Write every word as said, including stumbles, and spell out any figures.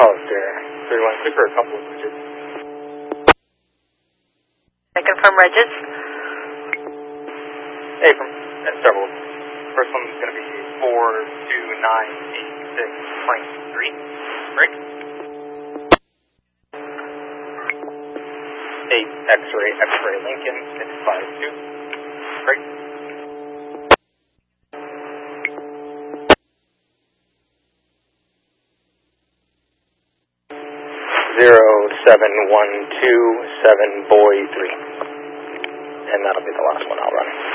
Hollister, thirty-one quick for a couple of digits. I confirm Regis. Hey, from uh, several. First one's going to be four two nine eight six point three. Break. eight X-ray, X-ray Lincoln, six five two. Break. zero seven one two seven boy three. And that'll be the last one I'll run.